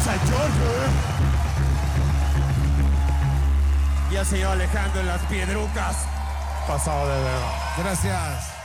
al George. Y al señor Alejandro en las piedrucas. Pasado de verdad. Gracias.